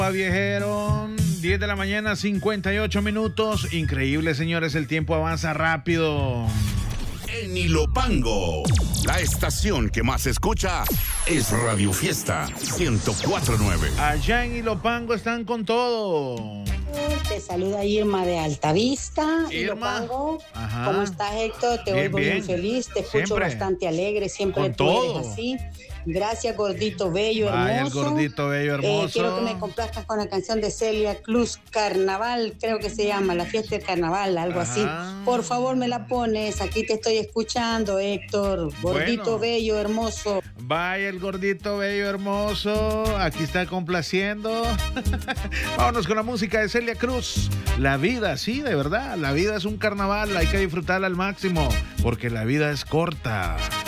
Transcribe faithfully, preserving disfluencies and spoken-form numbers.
Viejero, diez de la mañana, cincuenta y ocho minutos. Increíble, señores, el tiempo avanza rápido. En Ilopango, la estación que más se escucha es Radio Fiesta ciento cuatro punto nueve. Allá en Ilopango están con todo. Te saluda Irma de Altavista. Irma. Ilopango. Ajá. ¿Cómo estás, Héctor? Te Bien, oigo bien. bien feliz, te escucho Siempre. bastante alegre, siempre Con tú todo. eres así. Gracias, gordito bello, Vaya, el hermoso. gordito bello, hermoso. Eh, quiero que me complazcas con la canción de Celia Cruz, Carnaval, creo que se llama, la fiesta del carnaval, algo Ajá. así. Por favor, me la pones, aquí te estoy escuchando, Héctor. Gordito Bueno. bello, hermoso. Vaya el gordito bello hermoso, aquí está complaciendo. Vámonos con la música de Celia Cruz. La vida, sí, de verdad, la vida es un carnaval, hay que disfrutarla al máximo, porque la vida es corta.